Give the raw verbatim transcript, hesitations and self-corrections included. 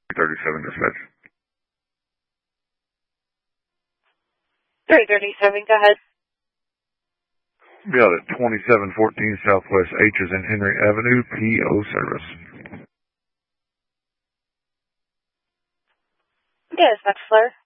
thirty-seven dispatch. three thirty-seven, go ahead. Got it. twenty-seven fourteen Southwest H is in Henry Avenue, P O service. Yes, that's Fleur.